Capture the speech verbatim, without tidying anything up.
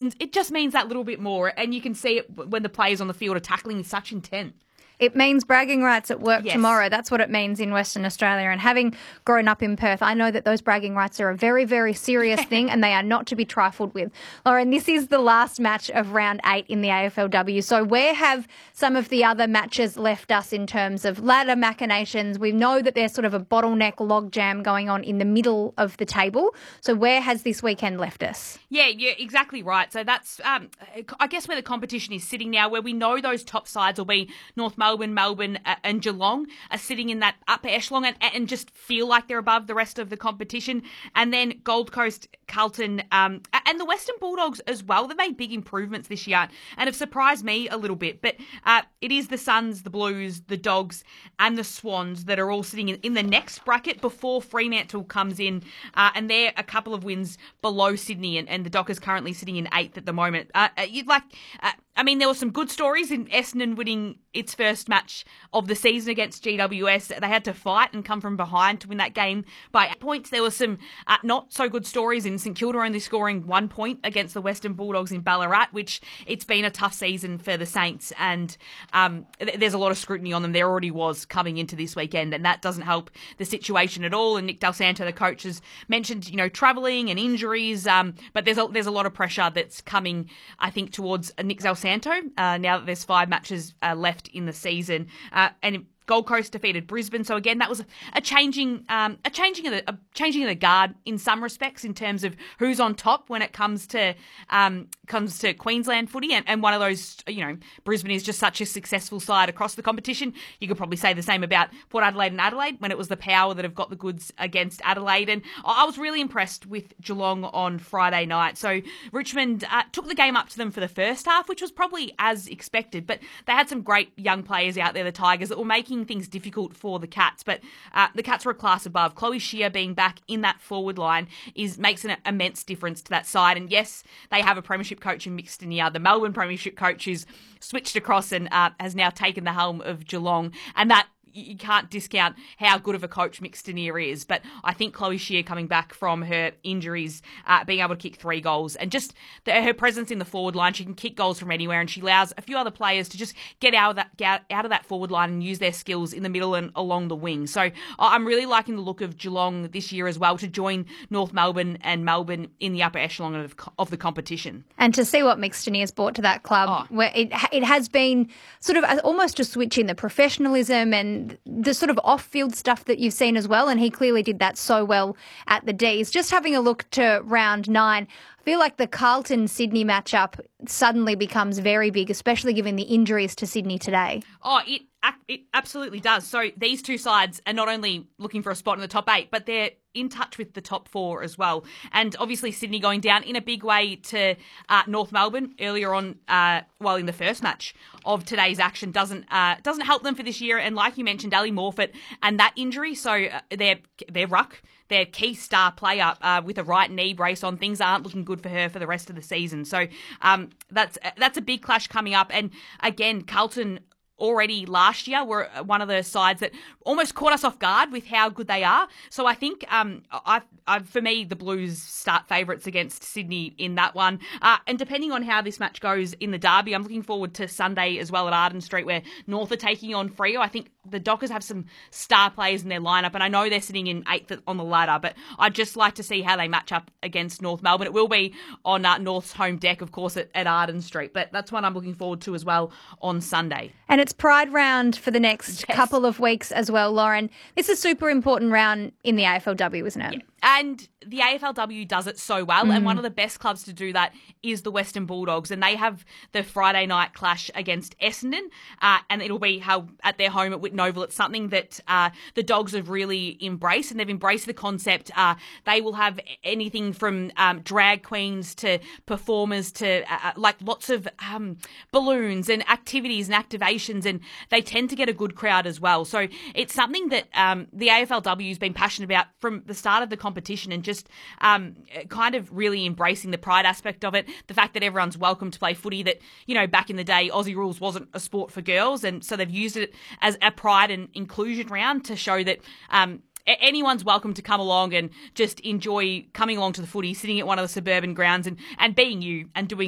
wins, it just means that little bit more. And you can see it when the players on the field are tackling with such intent. It means bragging rights at work Yes. tomorrow. That's what it means in Western Australia. And having grown up in Perth, I know that those bragging rights are a very, very serious thing and they are not to be trifled with. Lauren, this is the last match of round eight in the A F L W. So where have some of the other matches left us in terms of ladder machinations? We know that there's sort of a bottleneck logjam going on in the middle of the table. So where has this weekend left us? Yeah, you're exactly right. So that's, um, I guess, where the competition is sitting now, where we know those top sides will be North Melbourne, Melbourne uh, and Geelong are sitting in that upper echelon and, and just feel like they're above the rest of the competition. And then Gold Coast, Carlton um, and the Western Bulldogs as well. They've made big improvements this year and have surprised me a little bit. But uh, it is the Suns, the Blues, the Dogs and the Swans that are all sitting in, in the next bracket before Fremantle comes in. Uh, and they're a couple of wins below Sydney and, and the Dockers currently sitting in eighth at the moment. Uh, you'd like... Uh, I mean, there were some good stories in Essendon winning its first match of the season against G W S. They had to fight and come from behind to win that game by eight points. There were some uh, not so good stories in St Kilda only scoring one point against the Western Bulldogs in Ballarat, which it's been a tough season for the Saints. And um, th- there's a lot of scrutiny on them. There already was coming into this weekend, and that doesn't help the situation at all. And Nick Del Santo, the coach, has mentioned, you know, travelling and injuries. Um, but there's a, there's a lot of pressure that's coming, I think, towards Nick Del Santo. Uh, now that there's five matches uh, left in the season, uh, and Gold Coast defeated Brisbane. So again, that was a changing, um, a changing of the, a changing of the guard in some respects in terms of who's on top when it comes to um, comes to Queensland footy. And, and one of those, you know, Brisbane is just such a successful side across the competition. You could probably say the same about Port Adelaide and Adelaide when it was the Power that have got the goods against Adelaide. And I was really impressed with Geelong on Friday night. So Richmond uh, took the game up to them for the first half, which was probably as expected. But they had some great young players out there, the Tigers, that were making things difficult for the Cats, but uh, the Cats were a class above. Chloe Shear being back in that forward line is makes an immense difference to that side. And yes, they have a premiership coach in Mick Stanier, the Melbourne premiership coach who's switched across and uh, has now taken the helm of Geelong, and that you can't discount how good of a coach Mick Stanier is. But I think Chloe Shear coming back from her injuries, uh, being able to kick three goals and just the, her presence in the forward line, she can kick goals from anywhere and she allows a few other players to just get out of that get out of that forward line and use their skills in the middle and along the wing. So I'm really liking the look of Geelong this year as well to join North Melbourne and Melbourne in the upper echelon of, of the competition. And to see what Mick Stanier's brought to that club, oh. where it it has been sort of a, almost a switch in the professionalism and the sort of off-field stuff that you've seen as well, and he clearly did that so well at the D's. Just having a look to round nine, I feel like the Carlton-Sydney matchup suddenly becomes very big, especially given the injuries to Sydney today. Oh, it it absolutely does. So these two sides are not only looking for a spot in the top eight, but they're in touch with the top four as well. And obviously Sydney going down in a big way to uh, North Melbourne earlier on, uh, well, in the first match of today's action doesn't uh, doesn't help them for this year. And like you mentioned, Ali Morfitt and that injury, so uh, their their ruck, their key star player uh, with a right knee brace on, things aren't looking good for her for the rest of the season. So um, that's that's a big clash coming up. And again, Carlton already last year were one of the sides that almost caught us off guard with how good they are. So I think, um, I, I, for me, the Blues start favourites against Sydney in that one. Uh, and depending on how this match goes in the derby, I'm looking forward to Sunday as well at Arden Street where North are taking on Freo. I think the Dockers have some star players in their lineup, and I know they're sitting in eighth on the ladder, but I'd just like to see how they match up against North Melbourne. It will be on uh, North's home deck, of course, at, at Arden Street, but that's one I'm looking forward to as well on Sunday. And it's Pride round for the next yes. couple of weeks as well, Lauren. This is a super important round in the A F L W, isn't it? Yeah. And the A F L W does it so well, mm. and one of the best clubs to do that is the Western Bulldogs, and they have the Friday night clash against Essendon, uh, and it'll be held at their home at Whitten Oval. It's something that uh, the Dogs have really embraced, and they've embraced the concept. Uh, they will have anything from um, drag queens to performers to uh, like lots of um, balloons and activities and activations, and they tend to get a good crowd as well. So it's something that um, the A F L W has been passionate about from the start of the competition, and just um, kind of really embracing the pride aspect of it. The fact that everyone's welcome to play footy, that, you know, back in the day, Aussie Rules wasn't a sport for girls, and so they've used it as a pride and inclusion round to show that um, anyone's welcome to come along and just enjoy coming along to the footy, sitting at one of the suburban grounds and, and being you and doing